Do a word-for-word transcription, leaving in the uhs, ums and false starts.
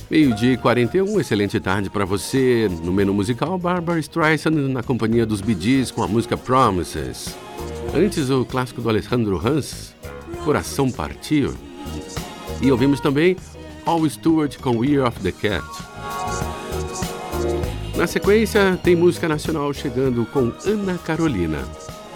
Meio-dia e quarenta e um, excelente tarde para você. No menu musical, Barbra Streisand na companhia dos Bee Gees com a música Promises. Antes, o clássico do Alejandro Hans, Coração Partiu. E ouvimos também All Stewart com Year of the Cat. Na sequência, tem música nacional chegando com Ana Carolina.